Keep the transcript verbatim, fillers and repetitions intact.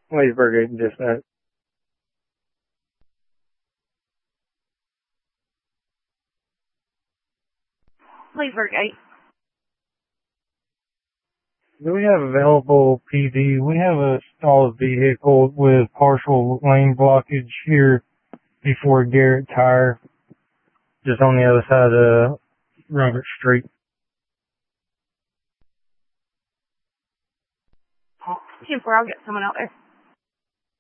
Leesburg eight dispatch. Leesburg eight. Do we have available P D? We have a stalled vehicle with partial lane blockage here before Garrett Tire, just on the other side of Robert Street. ten four, I'll get someone out there.